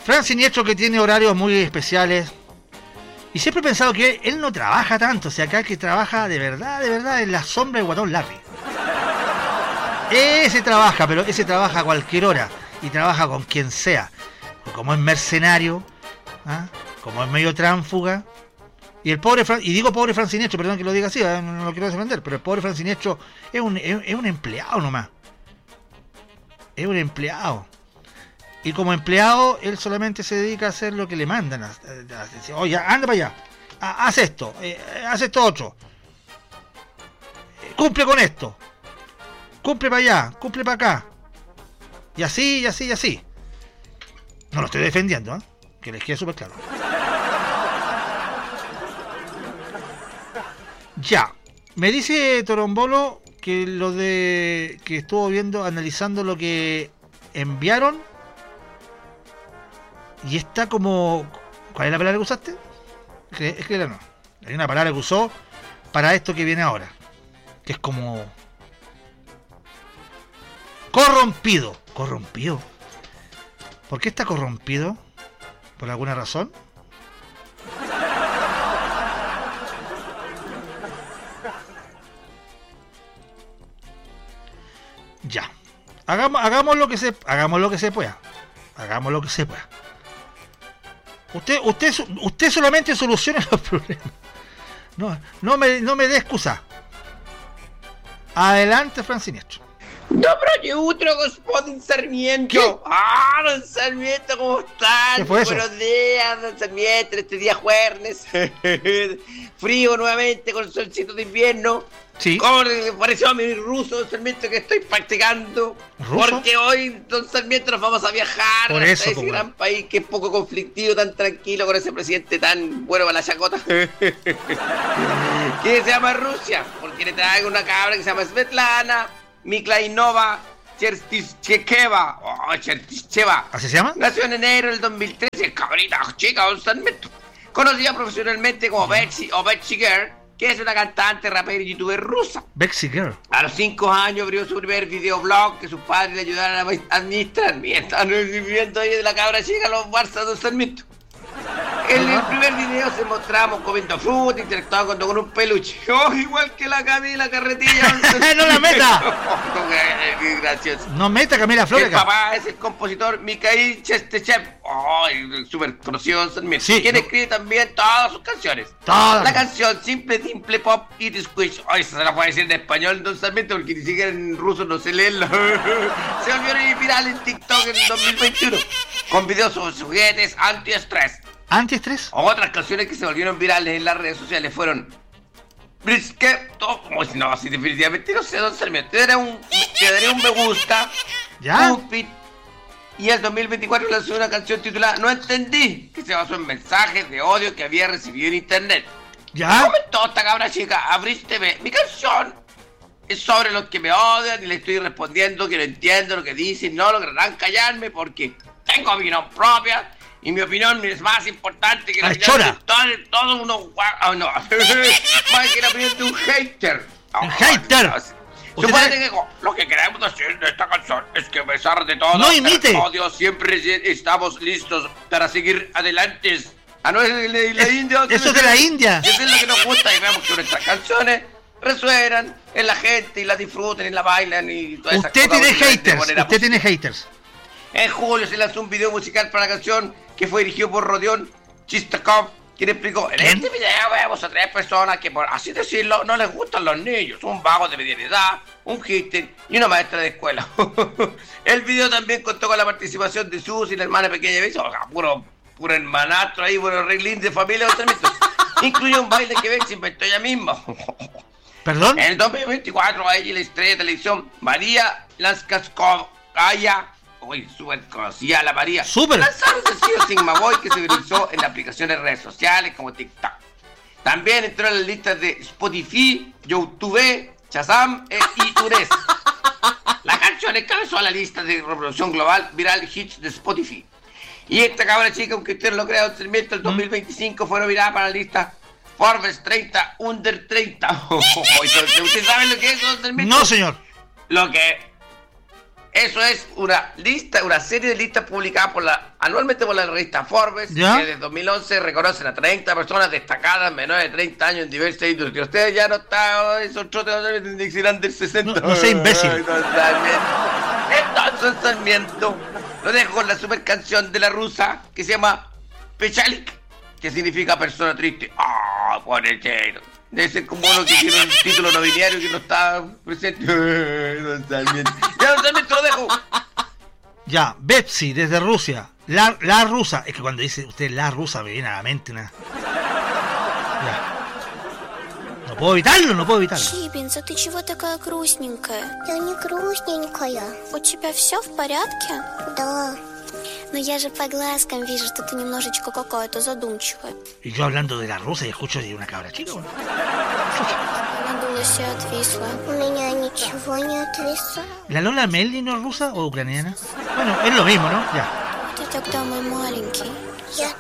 Fran Siniestro, que tiene horarios muy especiales. Y siempre he pensado que él no trabaja tanto. O sea, acá el que trabaja de verdad, en la sombra de Guatón Larry. Ese trabaja, pero ese trabaja a cualquier hora. Y trabaja con quien sea. Como es mercenario, ¿ah? Como es medio tránfuga. Y el pobre Fran, y digo pobre Fran Siniestro, perdón que lo diga así, no lo quiero defender, pero el pobre Fran Siniestro es un empleado nomás. Es un empleado. Y como empleado, él solamente se dedica a hacer lo que le mandan. Oye, anda para allá. Haz esto. Haz esto otro. Cumple con esto. Cumple para allá. Cumple para acá. Y así, y así, y así. No lo estoy defendiendo, ¿eh? Que les quede súper claro. Ya. Me dice Torombolo que que estuvo viendo, analizando lo que enviaron. Y está como... ¿Cuál es la palabra que usaste? Es que no. Hay una palabra que usó para esto que viene ahora. Que es como... Corrompido. ¿Corrompido? ¿Por qué está corrompido? ¿Por alguna razón? Ya. Hagamos lo que se pueda. Hagamos lo que se pueda. Usted solamente solucione los problemas. No me dé excusa. Adelante, Fran Siniestro. Dobroje utro, gospodin Sarmiento. ¿Qué? Don Sarmiento, ¿cómo están? ¿Qué fue eso? Buenos días, don Sarmiento, este día jueves. Frío nuevamente con el solcito de invierno. Sí. ¿Cómo le pareció a mi ruso, don Sarmiento, que estoy practicando? ¿Ruso? Porque hoy, don Sarmiento, nos vamos a viajar Por hasta eso, ese pues, gran país que es poco conflictivo, tan tranquilo, con ese presidente tan bueno para la chacota. Que se llama Rusia, porque le traigo una cabra que se llama Svetlana Miklainova Cherticheva. ¿Así se llama? Nació en enero del 2013, cabrita chica, don Sarmiento. Conocida profesionalmente como Betsy o Betsy Girl, que es una cantante, rapera y youtuber rusa. Betsy Girl. A los 5 años abrió su primer videoblog que sus padres le ayudaron a administrar. Mientras viviendo ahí de la cabra chica los Barça de don Sarmiento. En el primer video se mostramos comiendo fruta, interactuando con un peluche. ¡Oh, igual que la Camila Carretilla! ¡No la meta! ¡Qué gracioso! No meta Camila Flores. El papá es el compositor Mikhail Chestechev. ¡Oh, súper conocido don Sarmiento! Sí, Quien escribe también todas sus canciones. Todas. La canción Simple, Dimple, Pop y Squish. ¡Oh, esa se la puede decir en español, don Sarmiento, porque ni siquiera en ruso no sé leerlo! Se volvió viral en TikTok en 2021, con videos sobre juguetes antiestrés. ¿Antiestrés? Otras canciones que se volvieron virales en las redes sociales fueron Brisket, no, así definitivamente no sé, don Sarmiento. Te daré un me gusta. ¿Ya? Cupid. Y en 2024 lanzó una canción titulada No Entendí, que se basó en mensajes de odio que había recibido en internet. ¿Ya? Comentó esta cabra chica, abrísteme, mi canción es sobre los que me odian y le estoy respondiendo que no entiendo lo que dicen, no lograrán callarme porque tengo opinión propia. Y mi opinión es más importante que la opinión de todo uno. No. Más que la opinión de un hater. ¡Un hater! Supone que lo que queremos decir de esta canción es que a pesar de todo ¡No imite! el odio, siempre estamos listos para seguir adelante. No es de la India. Eso es de la India. Y eso es lo que nos gusta y vemos que nuestras canciones resuenan en la gente y la disfruten y la bailan y todas esas cosas. Usted tiene haters. En julio se lanzó un video musical para la canción que fue dirigido por Rodion Chistakov, quien explicó: en este video vemos a 3 personas que, por así decirlo, no les gustan los niños. Un vago de mediana edad, un hitter y una maestra de escuela. El video también contó con la participación de Susi, la hermana pequeña de Beso, o sea, puro hermanastro ahí, bueno, re lindo de familia. Incluye un baile que Bex inventó ella misma. ¿Perdón? En el 2024 a ella la estrella de televisión María Laskavskaya, súper conocida la María, lanzaron un sencillo Sigma Boy que se viralizó en aplicaciones de redes sociales como TikTok. También entró en las listas de Spotify, YouTube, Shazam y Ures. La canción encabezó a la lista de reproducción global Viral Hits de Spotify. Y esta cabra chica, aunque usted lo crea, el 2025 fue nominada para la lista Forbes 30 Under 30. ¿Usted sabe lo que es eso? No, señor. Lo que Eso es una serie de listas publicadas anualmente por la revista Forbes, ¿Ya? que desde 2011 reconocen a 30 personas destacadas menores de 30 años en diversas industrias. Ustedes ya no están esos trotes de Dixieland del 60. No sea imbécil. Entonces, Sarmiento, lo dejo con la super canción de la rusa que se llama Pechalik, que significa persona triste. ¡Ah, pobrecito! Debe ser como uno que tiene un título nobiliario que no está presente. Don Sarmiento. Ya, Don Sarmiento, lo dejo. Ya, Betsy, desde Rusia. La rusa. Es que cuando dice usted la rusa me viene a la mente una... Ya. No puedo evitarlo. Чибинца, ты чего такая грустненькая? Я не грустненькая. У тебя все в порядке? Да. Но я же по глазкам вижу, что ты немножечко какая-то задумчивая. Y yo hablando de la rusa y escucho de una cabra chica. Bueno. Надулась и отвисла. У меня ничего не отвисает. ¿La Lola Melli no es rusa o ucraniana? Bueno, es lo mismo, ¿no? Ya. Ты тогда мой маленький. Я